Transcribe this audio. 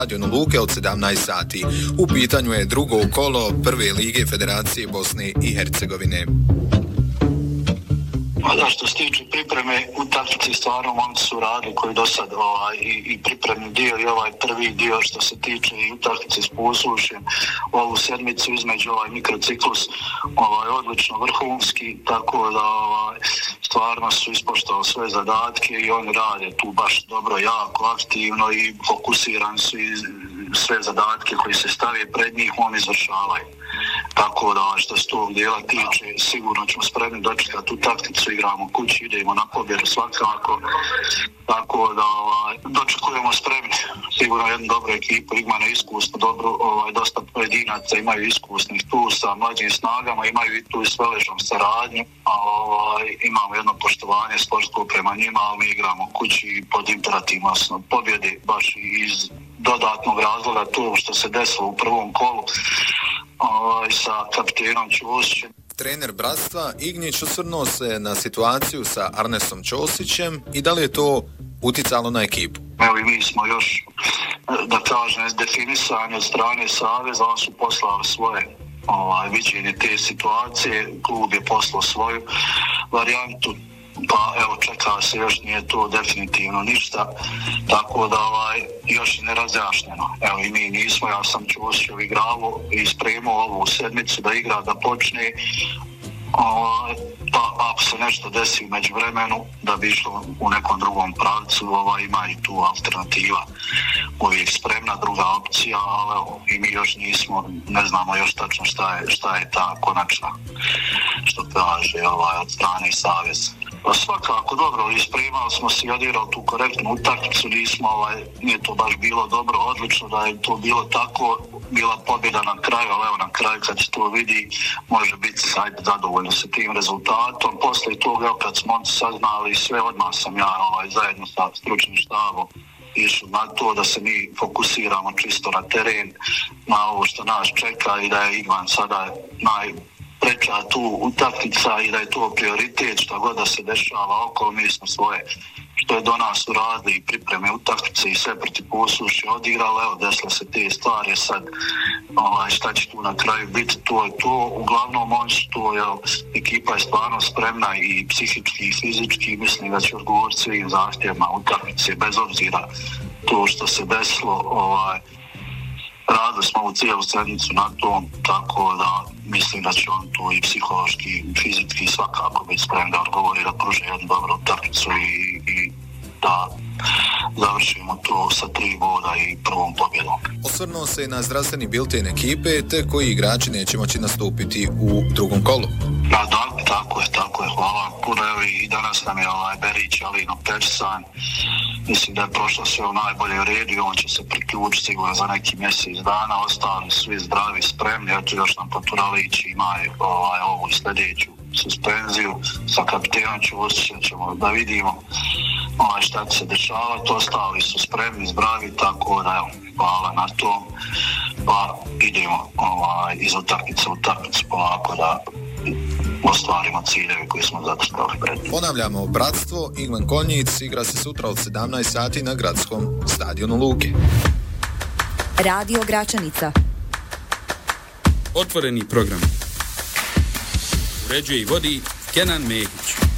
stadionu Luke od 17 sati. U pitanju je drugo kolo prve lige Federacije Bosne i Hercegovine. Da, što se tiče pripreme utakmice, stvarno momci su radili koji do sad i pripremni dio i ovaj prvi dio što se tiče i utakmice s Posušjem, ovu sedmicu između mikrociklus odlično vrhunski, tako da stvarno su ispoštovali sve zadatke i oni rade tu baš dobro, jako aktivno i fokusirani su i sve zadatke koji se stave pred njih oni izvršavaju. Tako da što se tog dijela tiče, sigurno ćemo spremni dočekati utakmicu, igramo kući, idemo na pobjedu svakako. Tako da dočekujemo spremni. Sigurno jednu dobru ekipu, ima neiskusno, dobro, dosta pojedinaca imaju iskusnih tu sa mlađim snagama, imaju i tu i s veležnom saradnju, a imamo jedno poštovanje sportsko prema njima, ali mi igramo kući pod imperativnom pobjedi, baš iz dodatnog razloga to što se desilo u prvom kolu sa kapitenom Ćosićem. Trener Bratstva Ignjić osvrnuo se na situaciju sa Arnesom Ćosićem i da li je to uticalo na ekipu. Evo i mi smo još, da kažem, definisani od strane Saveza, oni su poslali svoje viđenje te situacije, klub je poslao svoju varijantu, pa evo čeka se, još nije to definitivno ništa, tako da još je nerazjašnjeno. Evo i mi nismo, ja sam Ćosićev igrao i spremao ovu sedmicu da igra, da počne, pa ako se nešto desi među vremenu da bi išlo u nekom drugom pravcu, ima i tu alternativa uvijek spremna, druga opcija, ali evo, i mi još nismo, ne znamo još tačno šta je ta konačna, što kaže od strane Saveza. Pa svakako dobro, ispremali smo se i odigrali tu korektnu utakmicu, nije to baš bilo dobro, odlično da je to bilo tako, bila pobjeda na kraju, ali evo na kraju kad se to vidi može biti zadovoljno sa tim rezultatom. Posle toga kad smo oni saznali sve, odmah sam ja zajedno sa stručnim štabom išli na to da se mi fokusiramo čisto na teren, na ovo što nas čeka i da je Igvan sada najpreča tu utakmica i da je to prioritet, što god da se dešava okolo, mi smo svoje što je do nas uradili i pripreme utakmice i sve protiv Posušja odigrali, evo desile se te stvari, sad šta će tu na kraju biti, to je to, uglavnom oni su to, ekipa je stvarno spremna i psihički i fizički, mislim da će odgovoriti svim zahtjevima utakmice, bez obzira to što se desilo, radili smo u cijelu sedmicu na tom, tako da mislim da će on tu i psihološki i fizički svakako biti spreman da odgovori, da pruže jednu dobru utakmicu i da završimo to sa 3 boda i prvom pobjedom. Osvrnuo se i na zdravstveni bilten ekipe, te koji igrači neće moći nastupiti u drugom kolu. Da, tako je, hvala puno, i danas nam je Berić Alino Persan, mislim da je prošlo sve u najbolje redu i on će se priključiti sigurno za neki mjesec dana, ostali svi zdravi, spremni, eto još nam Poturalić ima ovu i sljedeću suspenziju sa kapitenom Ćosićem, ćemo da vidimo šta će se dešavati, ostali su spremni, zdravi, tako da hvala na tom, pa idemo iz utakmice u utakmicu polako da ostvarimo ciljeve koje smo zacrtali pred. Ponavljamo, Bratstvo Igman Konjic igra se sutra od 17 sati na gradskom stadionu Luke. Radio Gračanica. Otvoreni program. Uređuje i vodi Kenan Mehić.